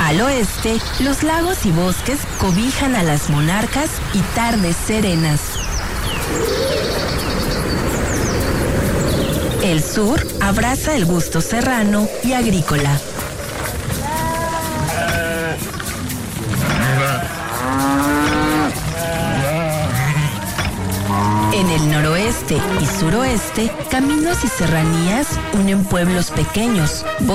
Al oeste, los lagos y bosques cobijan a las monarcas y tardes serenas. El sur abraza el gusto serrano y agrícola. En el noroeste y suroeste, caminos y serranías unen pueblos pequeños,